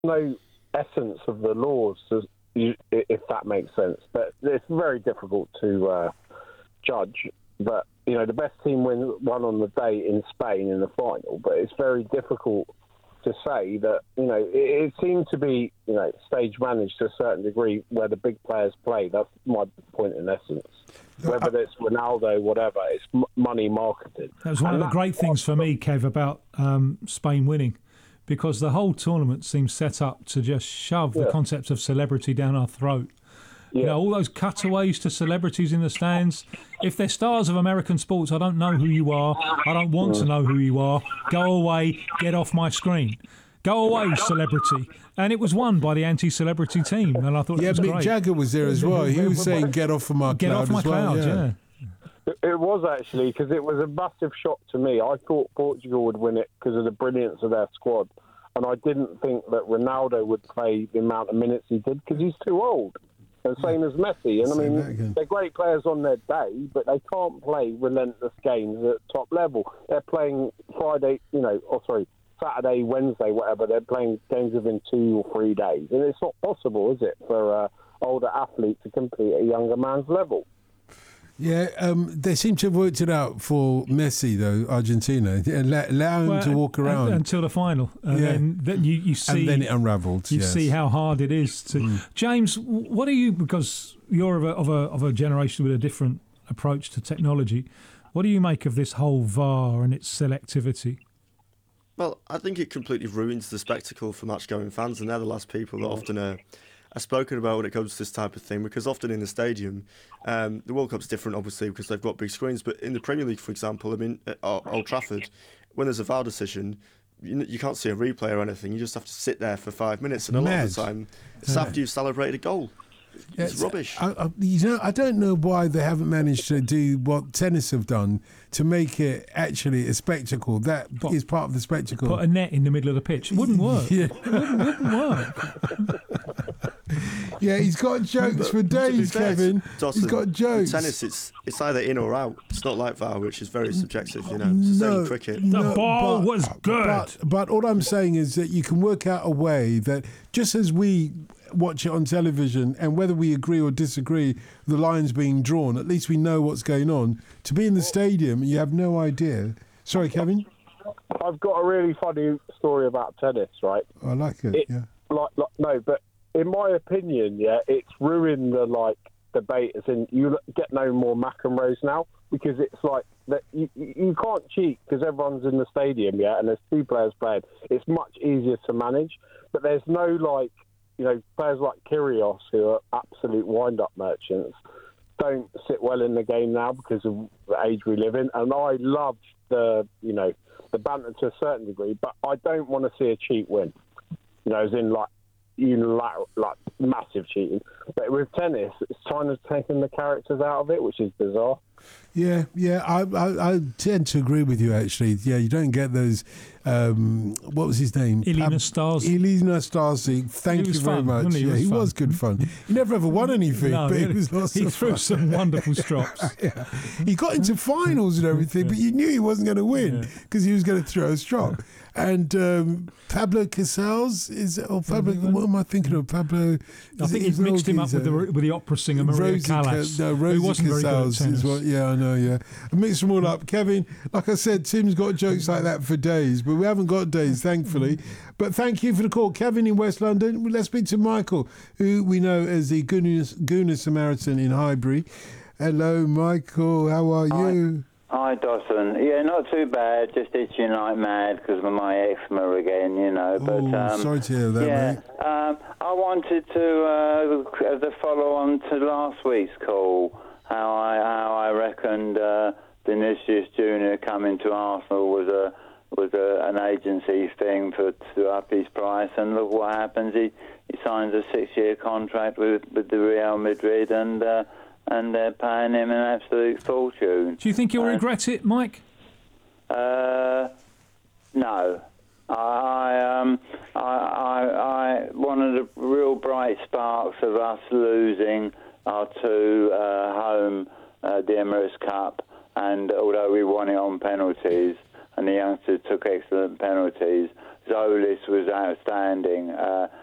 no essence of the laws, if that makes sense. But it's very difficult to judge. But the best team won on the day in Spain in the final. But it's very difficult to say that it seemed to be stage managed to a certain degree where the big players play. That's my point in essence. Whether it's Ronaldo, whatever, it's money marketed. That was one of the great things for me, Kev, about Spain winning, because the whole tournament seems set up to just shove the concept of celebrity down our throat. Yeah. All those cutaways to celebrities in the stands. If they're stars of American sports, I don't know who you are. I don't want to know who you are. Go away. Get off my screen. Go away, celebrity. And it was won by the anti-celebrity team, and I thought it was Mick great. Jagger was there as well. He was saying, "Get off of my cloud." Get off my cloud, yeah. It was actually, because it was a massive shock to me. I thought Portugal would win it because of the brilliance of their squad, and I didn't think that Ronaldo would play the amount of minutes he did because he's too old. And same as Messi. And they're great players on their day, but they can't play relentless games at top level. They're playing Saturday, Wednesday, whatever. They're playing games within 2 or 3 days. And it's not possible, is it, for older athletes to compete at a younger man's level? Yeah, they seem to have worked it out for Messi, though, Argentina. Allow him to walk around. Until the final. And then you see... And then it unravelled, You see how hard it is to... James, what are you... Because you're of a generation with a different approach to technology. What do you make of this whole VAR and its selectivity? Well, I think it completely ruins the spectacle for match-going fans, and they're the last people that often are spoken about when it comes to this type of thing, because often in the stadium, the World Cup's different, obviously, because they've got big screens, but in the Premier League, for example, at Old Trafford, when there's a VAR decision, you can't see a replay or anything, you just have to sit there for 5 minutes, and a lot of the time, it's after you've celebrated a goal. It's rubbish. I don't know why they haven't managed to do what tennis have done to make it actually a spectacle. That is part of the spectacle. Put a net in the middle of the pitch. It wouldn't work. Yeah. It wouldn't work. Yeah, he's got jokes for days, Kevin. Dawson, he's got jokes. Tennis, it's either in or out. It's not like VAR, which is very subjective, It's the same in cricket. The ball was good. But all I'm saying is that you can work out a way that, just as we watch it on television, and whether we agree or disagree the lines being drawn, at least we know what's going on. To be in the stadium and you have no idea. Sorry, Kevin? I've got a really funny story about tennis, right? I like it, yeah. No, but in my opinion, it's ruined the debate. As in, you get no more McEnroes now, because it's like that you can't cheat because everyone's in the stadium, and there's 2 players playing. It's much easier to manage, but there's no players like Kyrgios, who are absolute wind-up merchants, don't sit well in the game now because of the age we live in. And I love the banter to a certain degree, but I don't want to see a cheat win. As in unilateral, massive cheating. But with tennis, it's kind of taking the characters out of it, which is bizarre. Yeah, I tend to agree with you, actually. Yeah, you don't get those, what was his name? Elina Stars. Elina Stasi, thank you very much. Yeah, he was good fun. He never ever won anything, but it was lots of fun. He threw some wonderful strops. Yeah. He got into finals and everything, but you knew he wasn't going to win because he was going to throw a strop. And Pablo Casals what am I thinking of? Pablo. I think he's mixed him up with the opera singer Maria Callas. Rosie Casals is what. Yeah, I know. Yeah, I mixed them all up. Kevin, like I said, Tim's got jokes like that for days, but we haven't got days, thankfully. But thank you for the call, Kevin in West London. Let's speak to Michael, who we know as the Gooner Samaritan in Highbury. Hello, Michael. How are you? Hi, Dawson. Yeah, not too bad. Just itching like mad because of my eczema again, But sorry to hear that, mate. I wanted to the follow on to last week's call. How I reckoned Vinicius Junior coming to Arsenal was an agency thing to up his price, and look what happens. He signs a 6-year contract with the Real Madrid, and they're paying him an absolute fortune. Do you think he'll regret it, Mike? No. I one of the real bright sparks of us losing our 2 home, the Emirates Cup, and although we won it on penalties, and the youngsters took excellent penalties, Zolis was outstanding.